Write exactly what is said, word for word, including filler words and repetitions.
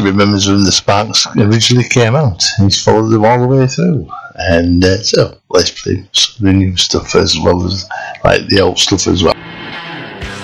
remembers when the Sparks originally came out. He's followed them all the way through. And uh, so let's play some of the new stuff as well as like the old stuff as well.